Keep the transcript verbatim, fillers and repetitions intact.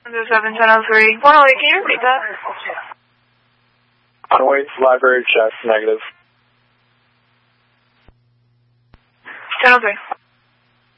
Windows seven, ten oh three. one oh eight, can you repeat that? one oh eight, library check, negative. ten oh three.